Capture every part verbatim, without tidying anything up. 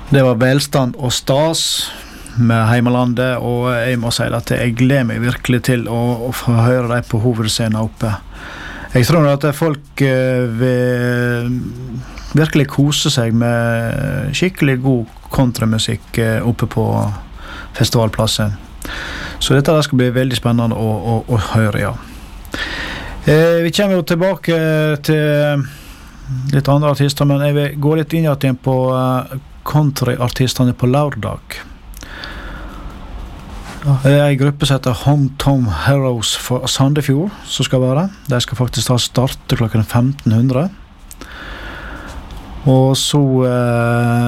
Det var velstand og stas med heimelandet, og jeg må si at jeg gleder meg virkelig til å, å få høre dem på hovedscenen oppe. Jeg tror at folk uh, vil virkelig kose seg med skikkelig god kontramusikk uh, oppe på festivalplassen. Så dette skal bli veldig spennende å, å, å høre, ja. Uh, vi kommer jo tilbake til litt andre artister, men jeg vil gå litt inn igjen på uh, countryartistene på lørdag. Det er en gruppe som heter Hometown Heroes for Sandefjord som skal være. De skal faktisk ta starte klokken femten hundre. Og så eh,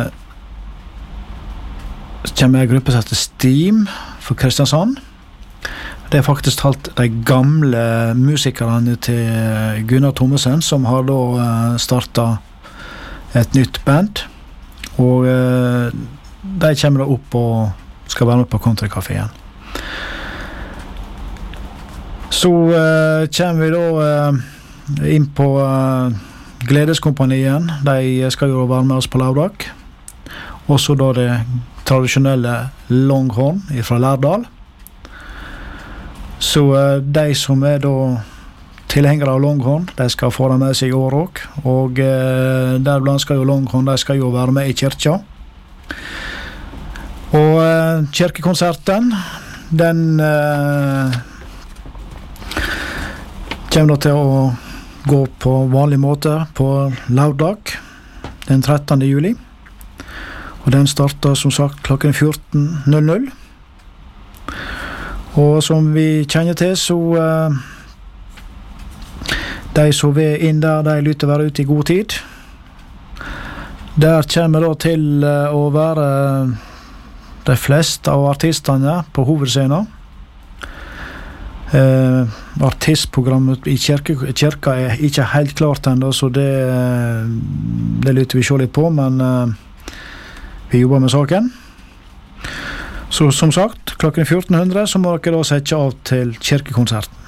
kommer en gruppe som heter Steam for Kristiansand. Det er faktisk alt de gamle musikerne til Gunnar Thomesen som har da eh, startet et nytt band. Og eh, de kommer da opp og skal være med på Countrycaféen. Så eh, kommer vi da eh, inn på eh, Gledeskompanien. De skal jo være med oss på lørdag. Og så da det tradisjonelle Longhorn fra Lærdal. Så eh, de som er da tilhengere av Longhorn, de skal få det med seg i år også. Og eh, deriblant skal jo Longhorn, de skal jo være med i kirka. Og eh, kirkekonserten, den eh, kommer da til å gå på vanlig måte på lørdag, den trettende juli. Og den starter som sagt klokken fjorten null null. Og som vi kjenner til, så eh, de som vil inn der, de lytter være ute i god tid. Der kommer da til eh, å være de fleste av artistene på hovedscenen. Uh, artistprogrammet i kirke, kirka er ikke helt klart enda, så det, det lytter vi se litt på, men uh, vi jobber med saken. Så som sagt, klokken fjorten hundre så må dere da sette av til kirkekonserten.